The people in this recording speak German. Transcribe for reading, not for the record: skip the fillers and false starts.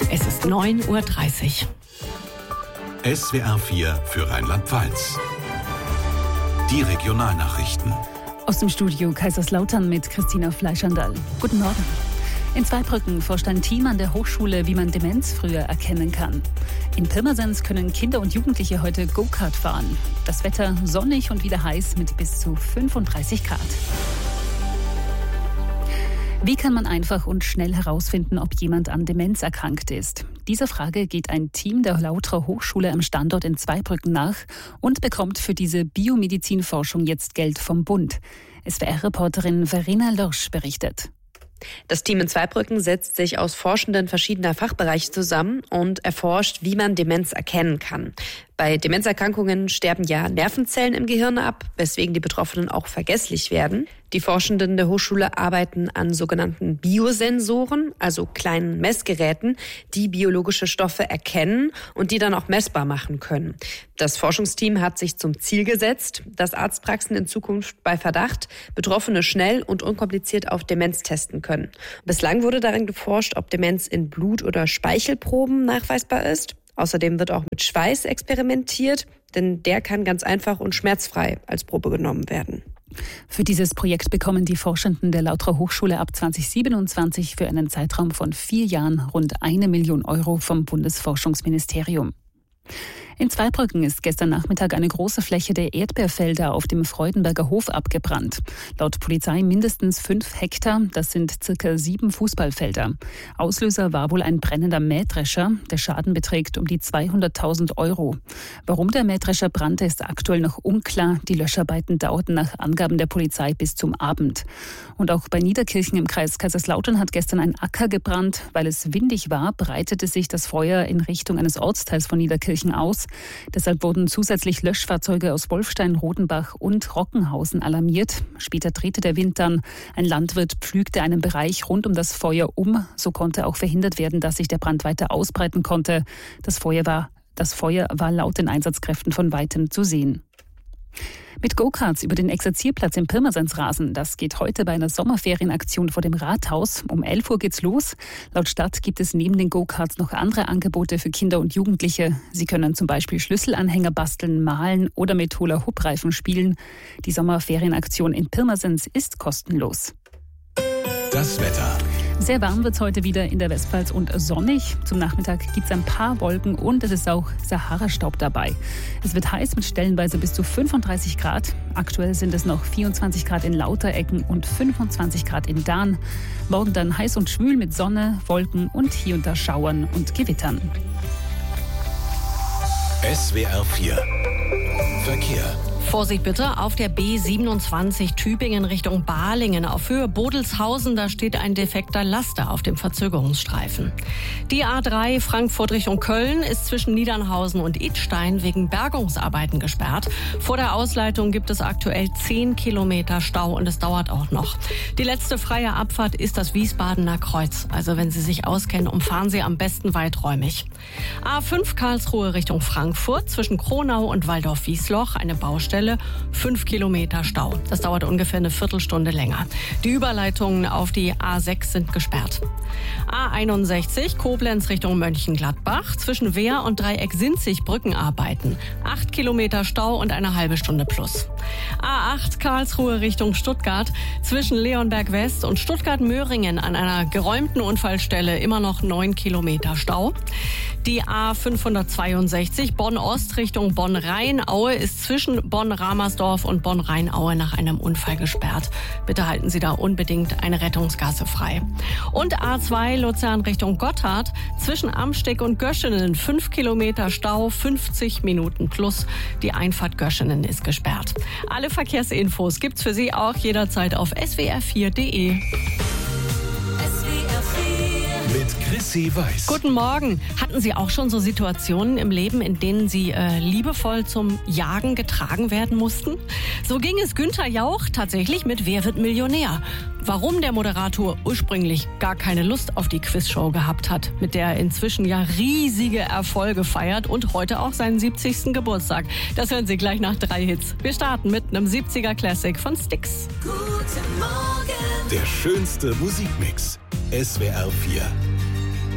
Es ist 9:30 Uhr. SWR 4 für Rheinland-Pfalz. Die Regionalnachrichten. Aus dem Studio Kaiserslautern mit Christina Fleischandall. Guten Morgen. In Zweibrücken forscht ein Team an der Hochschule, wie man Demenz früher erkennen kann. In Pirmasens können Kinder und Jugendliche heute Go-Kart fahren. Das Wetter sonnig und wieder heiß mit bis zu 35 Grad. Wie kann man einfach und schnell herausfinden, ob jemand an Demenz erkrankt ist? Dieser Frage geht ein Team der Lauterer Hochschule am Standort in Zweibrücken nach und bekommt für diese Biomedizinforschung jetzt Geld vom Bund. SWR-Reporterin Verena Lorsch berichtet. Das Team in Zweibrücken setzt sich aus Forschenden verschiedener Fachbereiche zusammen und erforscht, wie man Demenz erkennen kann. Bei Demenzerkrankungen sterben ja Nervenzellen im Gehirn ab, weswegen die Betroffenen auch vergesslich werden. Die Forschenden der Hochschule arbeiten an sogenannten Biosensoren, also kleinen Messgeräten, die biologische Stoffe erkennen und die dann auch messbar machen können. Das Forschungsteam hat sich zum Ziel gesetzt, dass Arztpraxen in Zukunft bei Verdacht Betroffene schnell und unkompliziert auf Demenz testen können. Bislang wurde daran geforscht, ob Demenz in Blut- oder Speichelproben nachweisbar ist. Außerdem wird auch mit Schweiß experimentiert, denn der kann ganz einfach und schmerzfrei als Probe genommen werden. Für dieses Projekt bekommen die Forschenden der Lauterer Hochschule ab 2027 für einen Zeitraum von 4 Jahren rund 1 Million Euro vom Bundesforschungsministerium. In Zweibrücken ist gestern Nachmittag eine große Fläche der Erdbeerfelder auf dem Freudenberger Hof abgebrannt. Laut Polizei mindestens 5 Hektar, das sind ca. 7 Fußballfelder. Auslöser war wohl ein brennender Mähdrescher. Der Schaden beträgt um die 200.000 Euro. Warum der Mähdrescher brannte, ist aktuell noch unklar. Die Löscharbeiten dauerten nach Angaben der Polizei bis zum Abend. Und auch bei Niederkirchen im Kreis Kaiserslautern hat gestern ein Acker gebrannt. Weil es windig war, breitete sich das Feuer in Richtung eines Ortsteils von Niederkirchen aus. Deshalb wurden zusätzlich Löschfahrzeuge aus Wolfstein, Rodenbach und Rockenhausen alarmiert. Später drehte der Wind dann. Ein Landwirt pflügte einen Bereich rund um das Feuer um. So konnte auch verhindert werden, dass sich der Brand weiter ausbreiten konnte. Das Feuer war laut den Einsatzkräften von weitem zu sehen. Mit Go-Karts über den Exerzierplatz im Pirmasens rasen, das geht heute bei einer Sommerferienaktion vor dem Rathaus. Um 11 Uhr geht's los. Laut Stadt gibt es neben den Go-Karts noch andere Angebote für Kinder und Jugendliche. Sie können zum Beispiel Schlüsselanhänger basteln, malen oder mit Hula-Hoop-Reifen spielen. Die Sommerferienaktion in Pirmasens ist kostenlos. Das Wetter. Sehr warm wird es heute wieder in der Westpfalz und sonnig. Zum Nachmittag gibt es ein paar Wolken und es ist auch Sahara-Staub dabei. Es wird heiß mit stellenweise bis zu 35 Grad. Aktuell sind es noch 24 Grad in Lauterecken und 25 Grad in Dahn. Morgen dann heiß und schwül mit Sonne, Wolken und hier und da Schauern und Gewittern. SWR 4 Verkehr. Vorsicht bitte auf der B27 Tübingen Richtung Balingen. Auf Höhe Bodelshausen, da steht ein defekter Laster auf dem Verzögerungsstreifen. Die A3 Frankfurt Richtung Köln ist zwischen Niedernhausen und Idstein wegen Bergungsarbeiten gesperrt. Vor der Ausleitung gibt es aktuell 10 Kilometer Stau und es dauert auch noch. Die letzte freie Abfahrt ist das Wiesbadener Kreuz. Also wenn Sie sich auskennen, umfahren Sie am besten weiträumig. A5 Karlsruhe Richtung Frankfurt zwischen Kronau und Waldorf-Wiesloch eine Baustelle. 5 Kilometer Stau. Das dauert ungefähr eine Viertelstunde länger. Die Überleitungen auf die A6 sind gesperrt. A61 Koblenz Richtung Mönchengladbach. Zwischen Wehr und Dreieck-Sinzig Brückenarbeiten. 8 Kilometer Stau und eine halbe Stunde plus. A8 Karlsruhe Richtung Stuttgart. Zwischen Leonberg West und Stuttgart-Möhringen an einer geräumten Unfallstelle immer noch 9 Kilometer Stau. Die A562 Bonn-Ost Richtung Bonn-Rheinaue ist zwischen Bonn-Ramersdorf und Bonn-Rheinaue nach einem Unfall gesperrt. Bitte halten Sie da unbedingt eine Rettungsgasse frei. Und A2 Luzern Richtung Gotthard zwischen Amsteck und Göschenen 5 Kilometer Stau, 50 Minuten plus. Die Einfahrt Göschenen ist gesperrt. Alle Verkehrsinfos gibt's für Sie auch jederzeit auf swr4.de. Mit Chrissy Weiß. Guten Morgen. Hatten Sie auch schon so Situationen im Leben, in denen Sie liebevoll zum Jagen getragen werden mussten? So ging es Günther Jauch tatsächlich mit Wer wird Millionär? Warum der Moderator ursprünglich gar keine Lust auf die Quizshow gehabt hat, mit der er inzwischen ja riesige Erfolge feiert und heute auch seinen 70. Geburtstag. Das hören Sie gleich nach 3 Hits. Wir starten mit einem 70er Classic von Styx. Guten Morgen. Der schönste Musikmix. SWR 4.